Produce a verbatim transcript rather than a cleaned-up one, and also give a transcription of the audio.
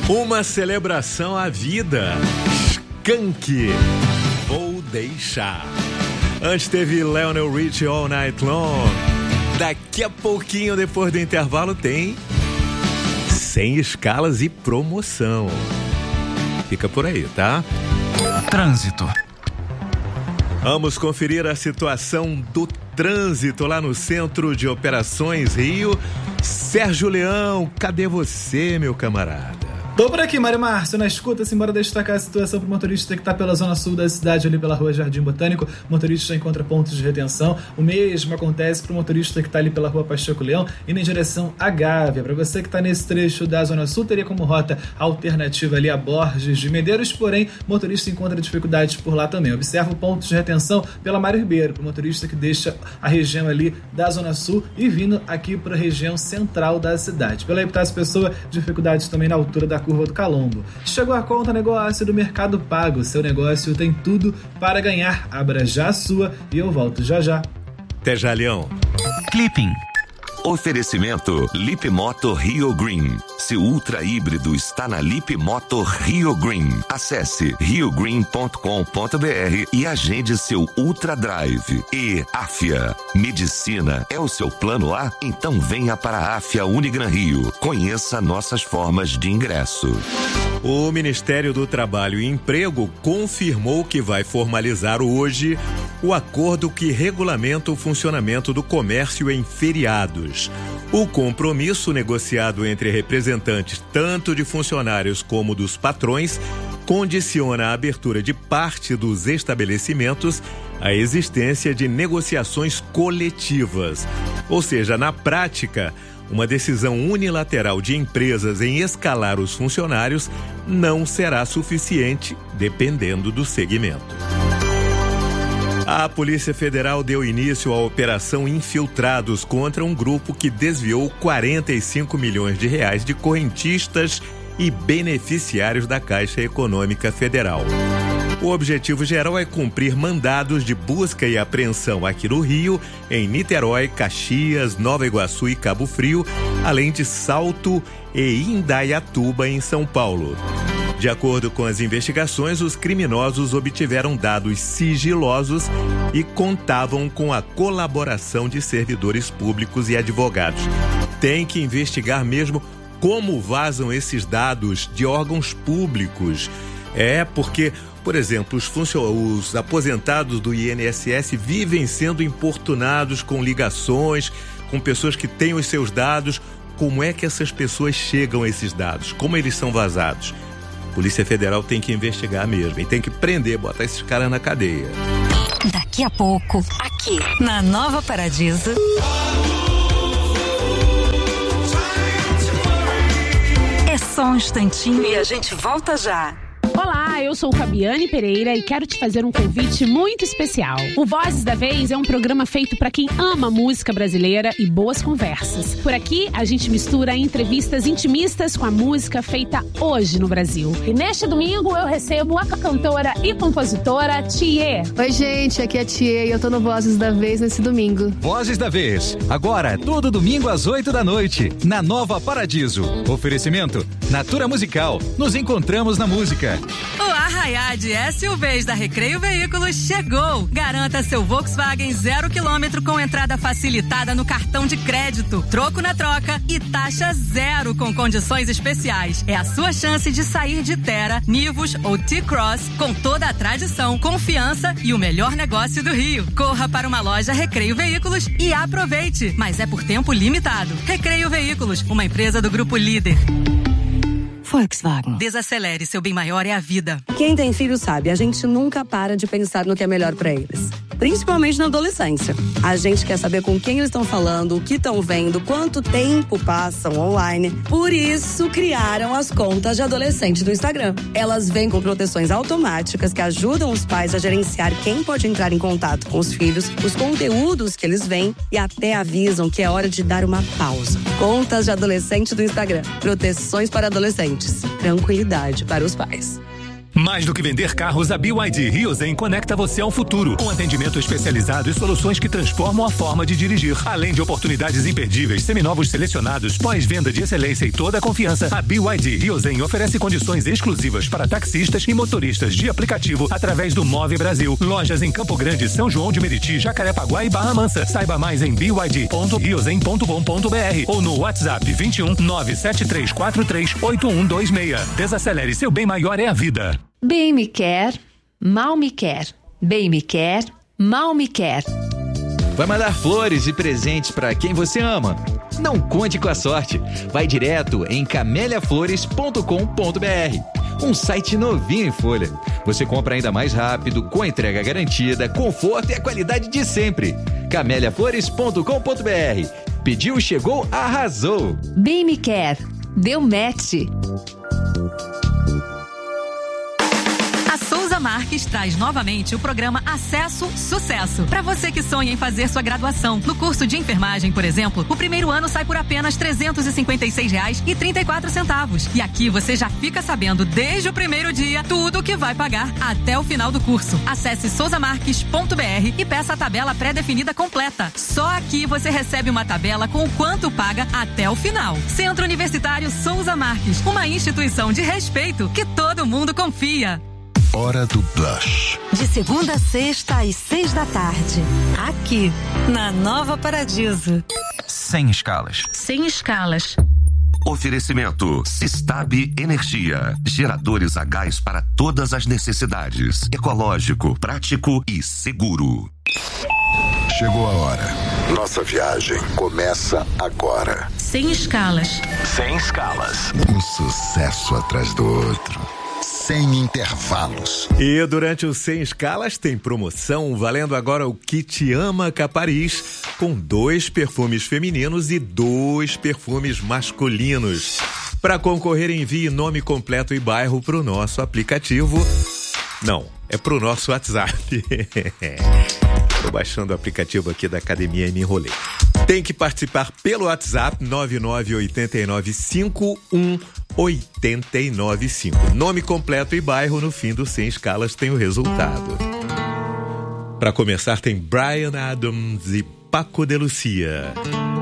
Uma celebração à vida. Skank. Vou deixar. Antes teve Lionel Richie All Night Long. Daqui a pouquinho, depois do intervalo, tem Sem Escalas e Promoção. Fica por aí, tá? Trânsito. Vamos conferir a situação do trânsito lá no Centro de Operações Rio. Sérgio Leão, cadê você, meu camarada? Tô por aqui, Mário Márcio, na escuta, simbora destacar a situação pro motorista que tá pela zona sul da cidade, ali pela rua Jardim Botânico. O motorista encontra pontos de retenção. O mesmo acontece pro motorista que tá ali pela rua Pacheco Leão, indo em direção à Gávea. Pra você que tá nesse trecho da zona sul, teria como rota alternativa ali a Borges de Medeiros, porém, o motorista encontra dificuldades por lá também. Observa pontos de retenção pela Mário Ribeiro, pro motorista que deixa a região ali da zona sul e vindo aqui pra região central da cidade. Pela Epitácio Pessoa, dificuldades também na altura da Curva do Calombo. Chegou a conta negócio do Mercado Pago. Seu negócio tem tudo para ganhar. Abra já a sua e eu volto já já. Até já, Leão. Clipping. Oferecimento Lip Moto Rio Green. Seu ultra híbrido está na Lip Moto Rio Green. Acesse rio green ponto com ponto b r e agende seu Ultra Drive. E Afia. Medicina é o seu plano A? Então venha para a Afia Unigran Rio. Conheça nossas formas de ingresso. O Ministério do Trabalho e Emprego confirmou que vai formalizar hoje o acordo que regulamenta o funcionamento do comércio em feriados. O compromisso negociado entre representantes tanto de funcionários como dos patrões condiciona a abertura de parte dos estabelecimentos à existência de negociações coletivas. Ou seja, na prática, uma decisão unilateral de empresas em escalar os funcionários não será suficiente, dependendo do segmento. A Polícia Federal deu início à Operação Infiltrados contra um grupo que desviou quarenta e cinco milhões de reais de correntistas e beneficiários da Caixa Econômica Federal. O objetivo geral é cumprir mandados de busca e apreensão aqui no Rio, em Niterói, Caxias, Nova Iguaçu e Cabo Frio, além de Salto e Indaiatuba, em São Paulo. De acordo com as investigações, os criminosos obtiveram dados sigilosos e contavam com a colaboração de servidores públicos e advogados. Tem que investigar mesmo como vazam esses dados de órgãos públicos. É porque, por exemplo, os, funcio- os aposentados do I N S S vivem sendo importunados com ligações, com pessoas que têm os seus dados. Como é que essas pessoas chegam a esses dados? Como eles são vazados? A Polícia Federal tem que investigar mesmo e tem que prender, botar esses caras na cadeia. Daqui a pouco, aqui na Nova Paradiso. É só um instantinho e a gente volta já. Olá, eu sou Fabiane Pereira e quero te fazer um convite muito especial. O Vozes da Vez é um programa feito para quem ama música brasileira e boas conversas. Por aqui, a gente mistura entrevistas intimistas com a música feita hoje no Brasil. E neste domingo eu recebo a cantora e compositora Thier. Oi, gente, aqui é a Thier e eu tô no Vozes da Vez nesse domingo. Vozes da Vez, agora, todo domingo às oito da noite, na Nova Paradiso. Oferecimento Natura Musical. Nos encontramos na música. O Arraiá de S U Vs da Recreio Veículos chegou! Garanta seu Volkswagen zero quilômetro com entrada facilitada no cartão de crédito, troco na troca e taxa zero com condições especiais. É a sua chance de sair de Tera, Nivus ou T-Cross com toda a tradição, confiança e o melhor negócio do Rio. Corra para uma loja Recreio Veículos e aproveite, mas é por tempo limitado. Recreio Veículos, uma empresa do Grupo Líder. Volkswagen. Desacelere, seu bem maior é a vida. Quem tem filho sabe, a gente nunca para de pensar no que é melhor pra eles. Principalmente na adolescência. A gente quer saber com quem eles estão falando, o que estão vendo, quanto tempo passam online. Por isso, criaram as contas de adolescente do Instagram. Elas vêm com proteções automáticas que ajudam os pais a gerenciar quem pode entrar em contato com os filhos, os conteúdos que eles veem e até avisam que é hora de dar uma pausa. Contas de adolescente do Instagram. Proteções para adolescentes. Tranquilidade para os pais. Mais do que vender carros, a B Y D Rio Zen conecta você ao futuro, com atendimento especializado e soluções que transformam a forma de dirigir. Além de oportunidades imperdíveis, seminovos selecionados, pós-venda de excelência e toda a confiança, a B Y D Rio Zen oferece condições exclusivas para taxistas e motoristas de aplicativo através do Move Brasil. Lojas em Campo Grande, São João de Meriti, Jacarepaguá e Barra Mansa. Saiba mais em b y d ponto rio zen ponto com ponto b r ou no WhatsApp vinte e um, nove sete três quatro três, oito um dois seis. Desacelere, seu bem maior é a vida. Bem me quer, mal me quer. Bem me quer, mal me quer. Vai mandar flores e presentes para quem você ama? Não conte com a sorte. Vai direto em camélia flores ponto com ponto b r. Um site novinho em folha. Você compra ainda mais rápido, com a entrega garantida, conforto e a qualidade de sempre. camélia flores ponto com ponto b r. Pediu, chegou, arrasou. Bem me quer, deu match. A Souza Marques traz novamente o programa Acesso Sucesso. Para você que sonha em fazer sua graduação. No curso de enfermagem, por exemplo, o primeiro ano sai por apenas trezentos e cinquenta e seis reais e trinta e quatro centavos. E aqui você já fica sabendo desde o primeiro dia tudo o que vai pagar até o final do curso. Acesse souza marques ponto b r e peça a tabela pré-definida completa. Só aqui você recebe uma tabela com o quanto paga até o final. Centro Universitário Souza Marques, uma instituição de respeito que todo mundo confia. Hora do Blush. De segunda a sexta às seis da tarde. Aqui, na Nova Paradiso. Sem escalas. Sem escalas. Oferecimento Sistab Energia. Geradores a gás para todas as necessidades. Ecológico, prático e seguro. Chegou a hora. Nossa viagem começa agora. Sem escalas. Sem escalas. Um sucesso atrás do outro. Sem intervalos. E durante o Sem Escalas tem promoção valendo agora o Kit Amaca Paris com dois perfumes femininos e dois perfumes masculinos. Para concorrer, envie nome completo e bairro para o nosso aplicativo. Não, é para o nosso WhatsApp. Estou baixando o aplicativo aqui da academia e me enrolei. Tem que participar pelo WhatsApp nove nove oito nove cinco um oito nove cinco. Nome completo e bairro no fim do Sem Escalas tem o resultado. Para começar tem Bryan Adams e Paco de Lucia.